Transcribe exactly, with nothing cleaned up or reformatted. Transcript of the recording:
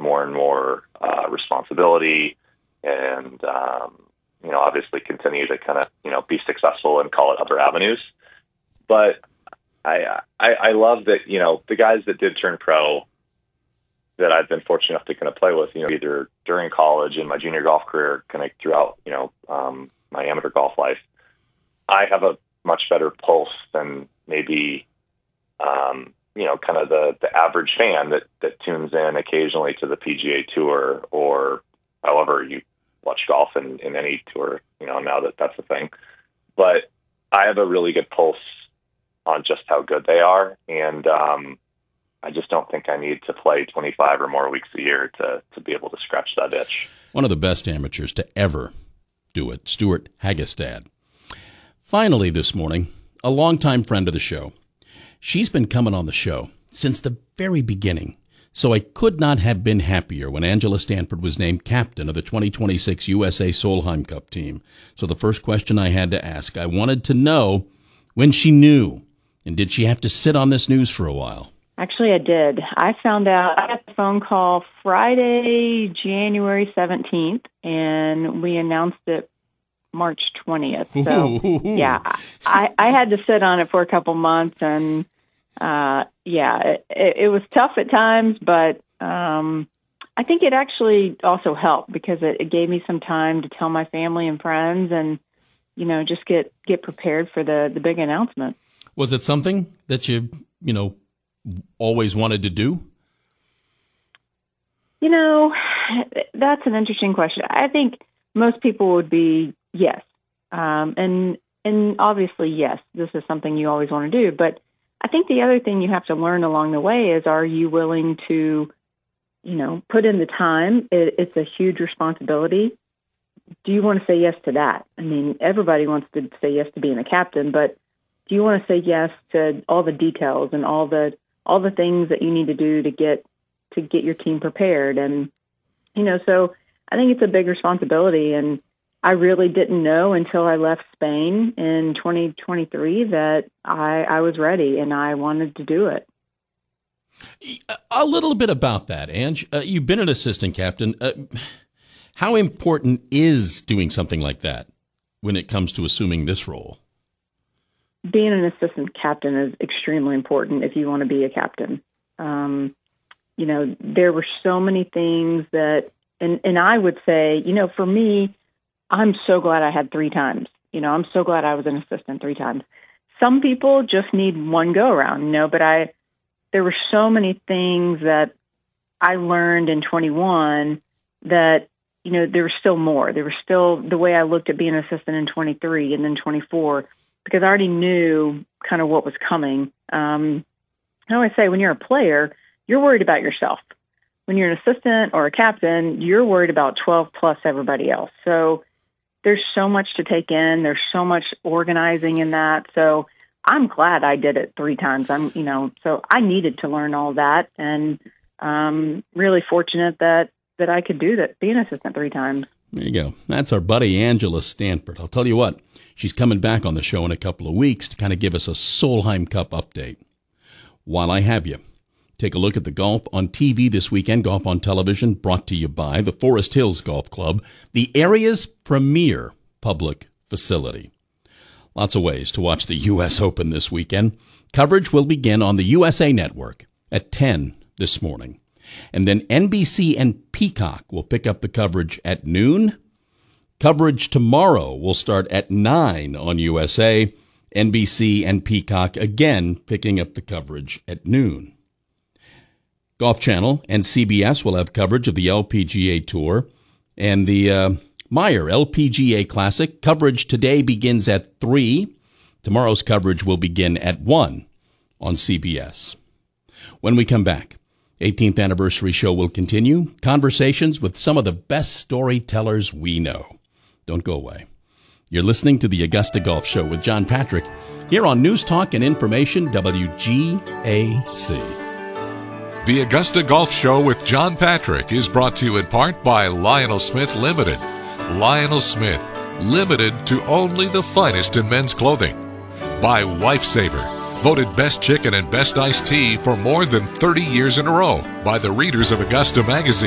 more and more uh, responsibility and, um, you know, obviously continue to kind of, you know, be successful and call it other avenues. But I, I, I love that, you know, the guys that did turn pro that I've been fortunate enough to kind of play with, you know, either during college and my junior golf career, kind of throughout, you know, um, my amateur golf life, I have a much better pulse than maybe, um, you know, kind of the, the average fan that, that tunes in occasionally to the P G A Tour or however you watch golf in, in any tour, you know, now that that's a thing. But I have a really good pulse on just how good they are. And, um, I just don't think I need to play twenty-five or more weeks a year to, to be able to scratch that itch. One of the best amateurs to ever do it, Stuart Hagestad. Finally this morning, a longtime friend of the show. She's been coming on the show since the very beginning, so I could not have been happier when Angela Stanford was named captain of the twenty twenty-six U S A Solheim Cup team. So the first question I had to ask, I wanted to know when she knew, and did she have to sit on this news for a while? Actually, I did. I found out, I got the phone call Friday, January seventeenth, and we announced it March twentieth. So, yeah, I, I had to sit on it for a couple months, and, uh, yeah, it, it was tough at times, but um, I think it actually also helped because it, it gave me some time to tell my family and friends and, you know, just get, get prepared for the, the big announcement. Was it something that you, you know, always wanted to do? You know, that's an interesting question. I think most people would be yes. Um, and and obviously, yes, this is something you always want to do. But I think the other thing you have to learn along the way is, are you willing to, you know, put in the time? It, it's a huge responsibility. Do you want to say yes to that? I mean, everybody wants to say yes to being a captain, but do you want to say yes to all the details and all the all the things that you need to do to get to get your team prepared? And, you know, so I think it's a big responsibility. And I really didn't know until I left Spain in twenty twenty-three that I, I was ready and I wanted to do it. A little bit about that, Ange. Uh, you've been an assistant captain. Uh, how important is doing something like that when it comes to assuming this role? Being an assistant captain is extremely important if you want to be a captain. Um, you know, there were so many things that, and, and I would say, you know, for me, I'm so glad I had three times. You know, I'm so glad I was an assistant three times. Some people just need one go around, you know, but I, there were so many things that I learned in twenty-one that, you know, there was still more. There was still the way I looked at being an assistant in twenty-three and then twenty-four, because I already knew kind of what was coming. Um, I always say when you're a player, you're worried about yourself. When you're an assistant or a captain, you're worried about twelve plus everybody else. So there's so much to take in. There's so much organizing in that. So I'm glad I did it three times. I'm, you know, so I needed to learn all that, and um, really fortunate that, that I could do that, be an assistant three times. There you go. That's our buddy Angela Stanford. I'll tell you what, she's coming back on the show in a couple of weeks to kind of give us a Solheim Cup update. While I have you, take a look at the golf on T V this weekend. Golf on Television, brought to you by the Forest Hills Golf Club, the area's premier public facility. Lots of ways to watch the U S Open this weekend. Coverage will begin on the U S A Network at ten this morning. And then N B C and Peacock will pick up the coverage at noon. Coverage tomorrow will start at nine on U S A. N B C and Peacock again picking up the coverage at noon. Golf Channel and C B S will have coverage of the L P G A Tour and the uh, Meyer L P G A Classic. Coverage today begins at three. Tomorrow's coverage will begin at one on C B S. When we come back, eighteenth anniversary show will continue. Conversations with some of the best storytellers we know. Don't go away. You're listening to the Augusta Golf Show with John Patrick here on News Talk and Information W G A C. The Augusta Golf Show with John Patrick is brought to you in part by Lionel Smith Limited. Lionel Smith, limited to only the finest in men's clothing. By Lifesaver, voted best chicken and best iced tea for more than thirty years in a row by the readers of Augusta Magazine.